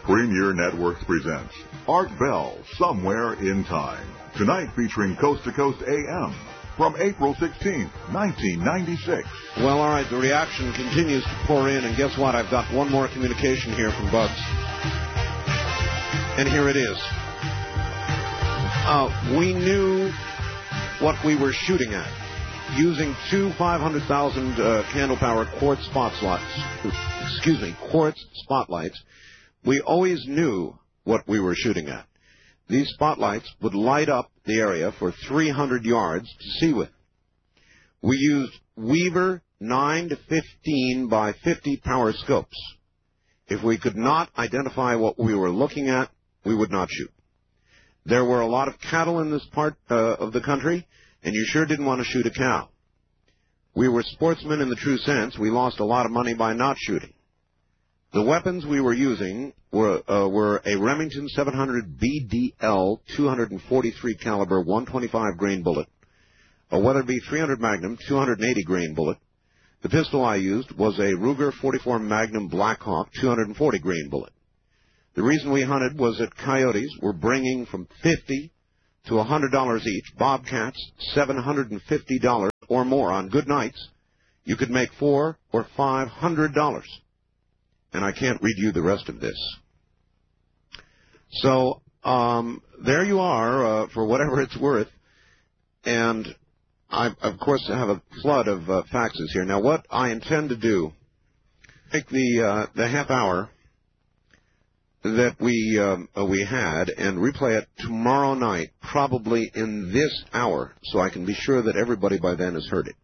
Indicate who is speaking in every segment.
Speaker 1: Premier Networks presents Art Bell, Somewhere in Time. Tonight featuring Coast to Coast AM from April 16th, 1996.
Speaker 2: Well, all right, the reaction continues to pour in, and guess what? I've got one more communication here from Bugs. And here it is. We knew what we were shooting at. Using two 500,000 candle-powered quartz spotlights, we always knew what we were shooting at. These spotlights would light up the area for 300 yards to see with. We used Weaver 9 to 15 by 50 power scopes. If we could not identify what we were looking at, we would not shoot. There were a lot of cattle in this part of the country, and you sure didn't want to shoot a cow. We were sportsmen in the true sense. We lost a lot of money by not shooting. The weapons we were using were a Remington 700 BDL 243 caliber 125 grain bullet, a Weatherby 300 Magnum 280 grain bullet. The pistol I used was a Ruger 44 Magnum Blackhawk 240 grain bullet. The reason we hunted was that coyotes were bringing from $50 to $100 each, bobcats $750 or more. On good nights, you could make $400 or $500. And I can't read you the rest of this. So there you are, for whatever it's worth. And I, of course, have a flood of faxes here. Now, what I intend to do, take the half hour that we had and replay it tomorrow night, probably in this hour, so I can be sure that everybody by then has heard it.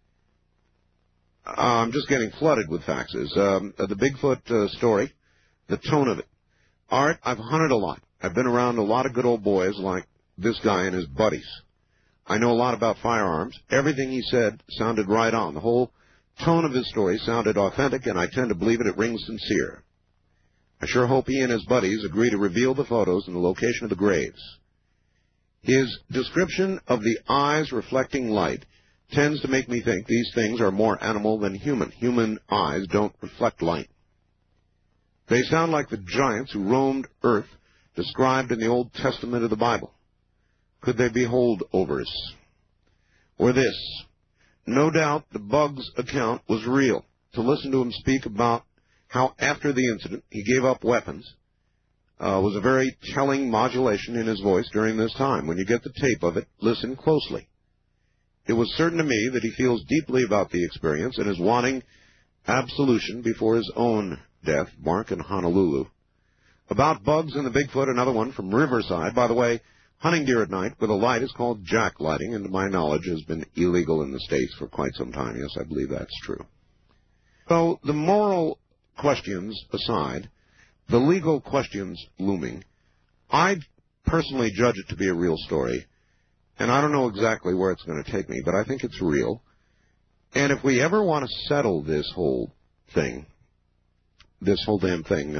Speaker 2: I'm just getting flooded with faxes. The Bigfoot story, the tone of it. Art, I've hunted a lot. I've been around a lot of good old boys like this guy and his buddies. I know a lot about firearms. Everything he said sounded right on. The whole tone of his story sounded authentic, and I tend to believe it. It rings sincere. I sure hope he and his buddies agree to reveal the photos and the location of the graves. His description of the eyes reflecting light tends to make me think these things are more animal than human. Human eyes don't reflect light. They sound like the giants who roamed Earth, described in the Old Testament of the Bible. Could they be holdovers? Or this. No doubt the Bugs account was real. To listen to him speak about how after the incident he gave up weapons was a very telling modulation in his voice during this time. When you get the tape of it, listen closely. It was certain to me that he feels deeply about the experience and is wanting absolution before his own death. Mark in Honolulu. About Bugs and the Bigfoot, another one from Riverside. By the way, hunting deer at night with a light is called jack lighting, and to my knowledge has been illegal in the States for quite some time. Yes, I believe that's true. So the moral questions aside, the legal questions looming, I personally judge it to be a real story. And I don't know exactly where it's going to take me, but I think it's real. And if we ever want to settle this whole thing, this whole damn thing,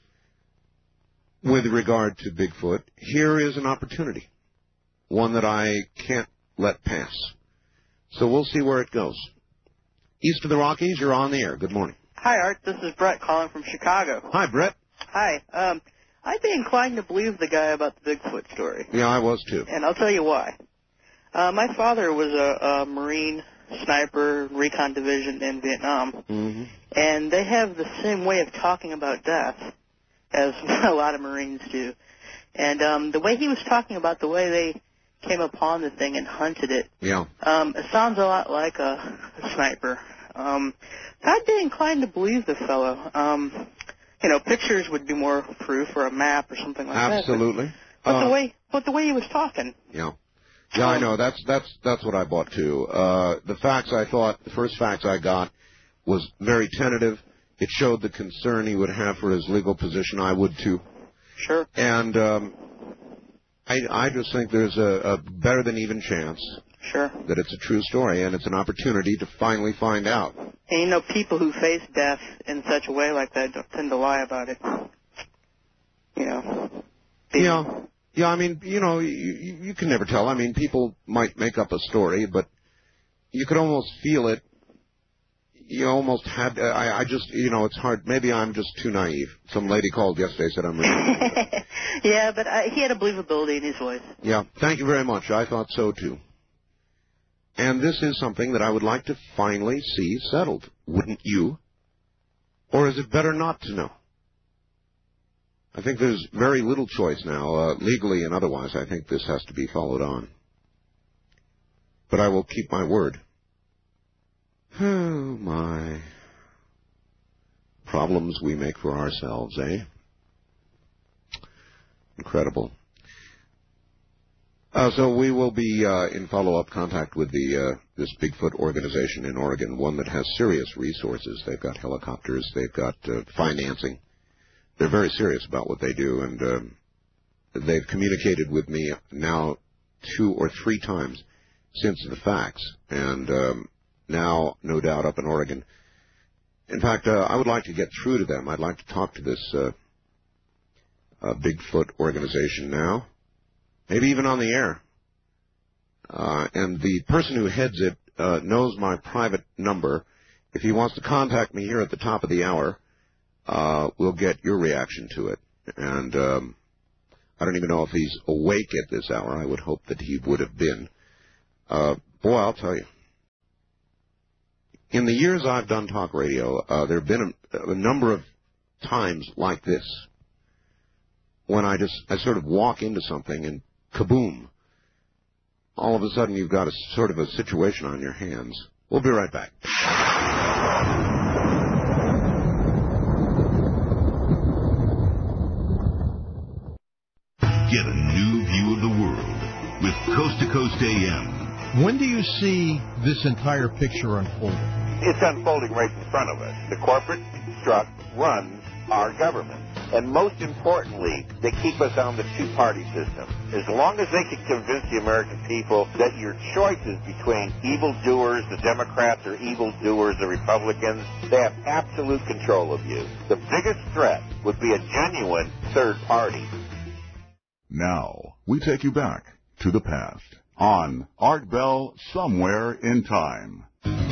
Speaker 2: with regard to Bigfoot, here is an opportunity, one that I can't let pass. So we'll see where it goes. East of the Rockies, you're on the air. Good morning.
Speaker 3: Hi, Art. This is Brett calling from Chicago.
Speaker 2: Hi, Brett.
Speaker 3: Hi. I'd be inclined to believe the guy about the Bigfoot story.
Speaker 2: Yeah, I was too.
Speaker 3: And I'll tell you why. My father was a Marine sniper recon division in Vietnam.
Speaker 2: Mm-hmm.
Speaker 3: And they have the same way of talking about death as a lot of Marines do. And the way he was talking about the way they came upon the thing and hunted it, it sounds a lot like a sniper. I'd be inclined to believe the fellow. Pictures would be more proof, or a map or something like that.
Speaker 2: Absolutely.
Speaker 3: But the way he was talking.
Speaker 2: Yeah. Yeah, I know. That's what I bought too. The first fax I got was very tentative. It showed the concern he would have for his legal position. I would too.
Speaker 3: Sure.
Speaker 2: And I just think there's a better than even chance.
Speaker 3: Sure.
Speaker 2: That it's a true story, and it's an opportunity to finally find out.
Speaker 3: And people who face death in such a way like that don't tend to lie about it.
Speaker 2: Yeah, I mean, you can never tell. I mean, people might make up a story, but you could almost feel it. You almost had, I just, it's hard. Maybe I'm just too naive. Some lady called yesterday, said I'm really
Speaker 3: Yeah, but he had a believability in his voice.
Speaker 2: Yeah, thank you very much. I thought so, too. And this is something that I would like to finally see settled. Wouldn't you? Or is it better not to know? I think there's very little choice now, legally and otherwise. I think this has to be followed on. But I will keep my word. Oh, my. Problems we make for ourselves, eh? Incredible. So we will be in follow-up contact with this Bigfoot organization in Oregon, one that has serious resources. They've got helicopters. They've got financing. They're very serious about what they do, and they've communicated with me now 2 or 3 times since the facts, and now, no doubt, up in Oregon. In fact, I would like to get through to them. I'd like to talk to this Bigfoot organization now, maybe even on the air. And the person who heads it knows my private number. If he wants to contact me here at the top of the hour, we'll get your reaction to it. And I don't even know if he's awake at this hour. I would hope that he would have been. Boy, I'll tell you. In the years I've done talk radio, there have been a number of times like this when I sort of walk into something and kaboom. All of a sudden you've got a sort of a situation on your hands. We'll be right back.
Speaker 1: Get a new view of the world with Coast to Coast AM.
Speaker 4: When do you see this entire picture unfolding?
Speaker 5: It's unfolding right in front of us. The corporate struct runs our government. And most importantly, they keep us on the two-party system. As long as they can convince the American people that your choices between evildoers, the Democrats, or evildoers, the Republicans, they have absolute control of you. The biggest threat would be a genuine third party.
Speaker 1: Now, we take you back to the past on Art Bell Somewhere in Time.